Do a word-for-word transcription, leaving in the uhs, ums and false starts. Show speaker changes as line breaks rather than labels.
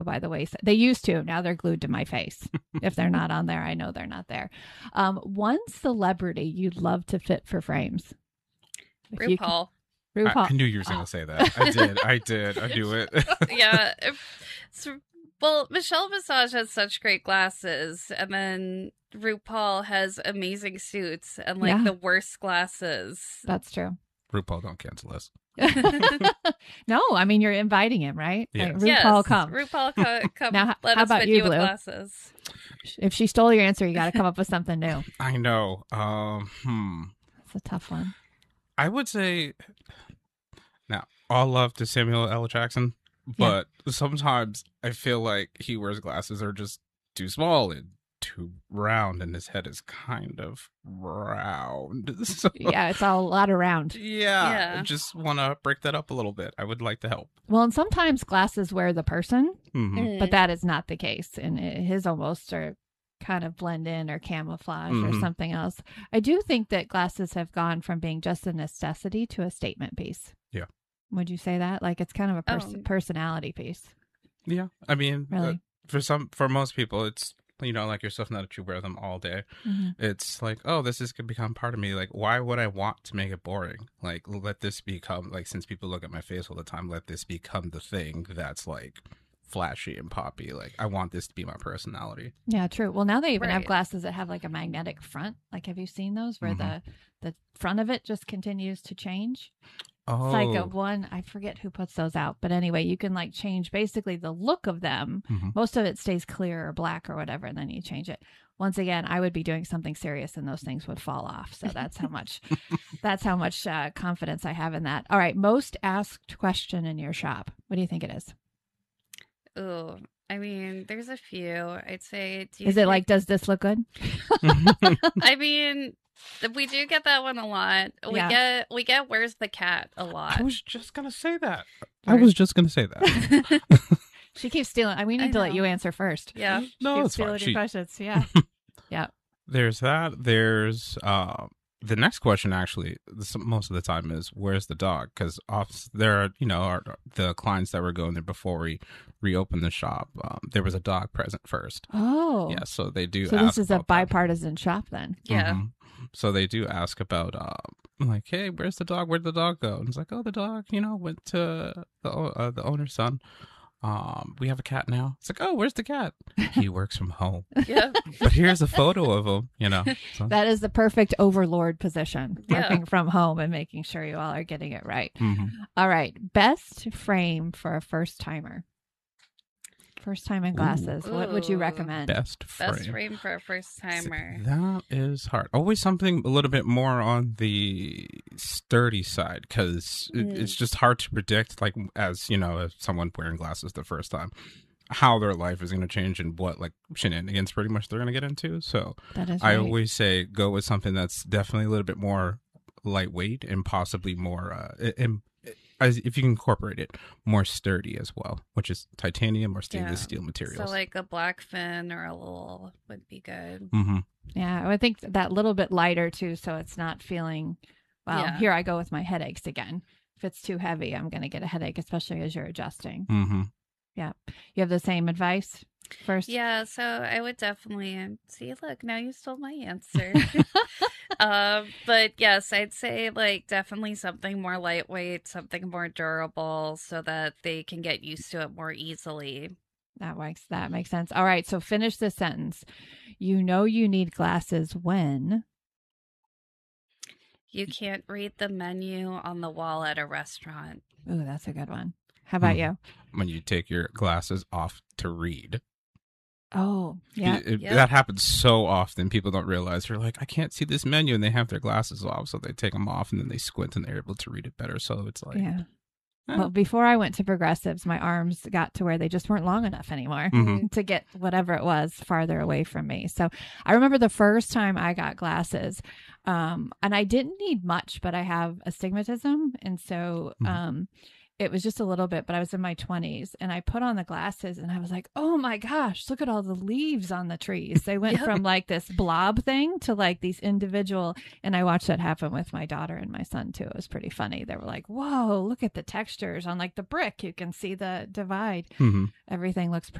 by the way. They used to. Now they're glued to my face. If they're not on there, I know they're not there. Um, one celebrity you'd love to fit for frames. If you
RuPaul.
can- RuPaul.
I, I knew you were going to say that. I did. I did. I knew it.
Yeah. If, so, well, Michelle Visage has such great glasses, and then RuPaul has amazing suits and like
Yeah.
the worst glasses.
That's true.
RuPaul, don't cancel us.
No, I mean, you're inviting him, right?
Yes.
Like, RuPaul,
Yes,
come.
RuPaul, co- come.
Now,
let
how
us
about
fit
you,
you with
Blue?
glasses.
If she stole your answer, you got to come up with something new.
I know. Um, hmm.
It's a tough one.
I would say, now, all love to Samuel L. Jackson, but sometimes I feel like he wears glasses are just too small and too round, and his head is kind of round. So,
Yeah, it's all a lot around.
yeah,
Yeah.
I just want to break that up a little bit. I would like to help.
Well, and sometimes glasses wear the person,
hmm
Mm.
but that is not the case. And it- his almost are kind of blend in or camouflage or
Mhm.
something else. I do think that glasses have gone from being just a necessity to a statement piece.
Yeah.
Would you say that? Like it's kind of a pers-
Oh.
personality piece.
Yeah, I mean, uh,
Really?
for some, for most people, it's, you know, like yourself, not that you wear them all day.
Mhm.
It's like, oh, this is gonna become part of me. Like, why would I want to make it boring? Like, let this become, like, since people look at my face all the time, let this become the thing that's like flashy and poppy. Like, I want this to be my personality.
Yeah, true. Well, now they even have
Right.
glasses that have like a magnetic front. Like, have you seen those where
Mhm.
the the front of it just continues to change?
Oh,
It's like a one, I forget who puts those out, but anyway, you can like change basically the look of them.
Mhm.
Most of it stays clear or black or whatever, and then you change it. Once again, I would be doing something serious and those things would fall off. So that's how much, that's how much uh, confidence I have in that. All right, most asked question in your shop. What do you think it is?
Ooh, I mean, there's a few. I'd say. Do you
Is it
think-
like, does this look good?
I mean, th- we do get that one a lot. We
Yeah.
get we get where's the cat a lot.
I was just gonna say that. I
Where's-
was just gonna say that.
She keeps stealing. We need
I
to let
know.
you answer first.
Yeah.
No,
Keep
it's fine.
stealing your
She-
questions. Yeah.
There's that. There's uh, the next question. Actually, this, most of the time is where's the dog? Because off there are, you know, are the clients that were going there before we reopened the shop. Um, there was a dog present first.
Oh.
Yeah, so they do.
So
ask
this is a
about that.
bipartisan shop then.
Yeah.
Mhm. So they do ask about, uh, like, hey, where's the dog? Where'd the dog go? And it's like, oh, the dog, you know, went to the o- uh, the owner's son. Um, we have a cat now. It's like, oh, where's the cat? He works from home.
Yeah.
But here's a photo of him, you know. So,
That is the perfect overlord position,
Yeah.
working from home and making sure you all are getting it right.
mhm.
All right. Best frame for a first timer. First time in glasses. What would you
Ooh.
recommend?
Best frame.
Best frame for a first timer.
That is hard. Always something a little bit more on the sturdy side, because
Mm.
it's just hard to predict, like, as, you know, as someone wearing glasses the first time, how their life is going to change and what, like, shenanigans pretty much they're going to get into. So
That is
I
right.
always say go with something that's definitely a little bit more lightweight and possibly more, uh, im- as if you can incorporate it, more sturdy as well, which is titanium or stainless
Yeah.
steel materials.
So like a black fin or a little would be good.
hmm
Yeah, I would think that little bit lighter too, so it's not feeling, well,
Yeah.
here I go with my headaches again. If it's too heavy, I'm going to get a headache, especially as you're adjusting.
hmm
Yeah. You have the same advice first?
Yeah, so I would definitely um, see. Look, now you stole my answer. um, but yes, I'd say like definitely something more lightweight, something more durable, so that they can get used to it more easily.
That makes that makes sense. All right, so finish this sentence. You know you need glasses when
You can't read the menu on the wall at a restaurant.
Ooh, that's a good one. How about
Hmm.
you?
when you take your glasses off to read.
Oh, yeah.
It- it-
Yep.
That happens so often. People don't realize they're like, I can't see this menu, and they have their glasses off, so they take them off, and then they squint, and they're able to read it better. So it's like,
Yeah.
eh.
Well, before I went to Progressives, my arms got to where they just weren't long enough anymore
Mhm.
to get whatever it was farther away from me. So I remember the first time I got glasses, um, and I didn't need much, but I have astigmatism. And so
Mhm.
um, it was just a little bit, but I was in my twenties, and I put on the glasses and I was like, oh my gosh, look at all the leaves on the trees. They went
Yep.
from like this blob thing to like these individual, and I watched that happen with my daughter and my son too. It was pretty funny. They were like, whoa, look at the textures on like the brick. You can see the divide.
Mm-hmm.
Everything looks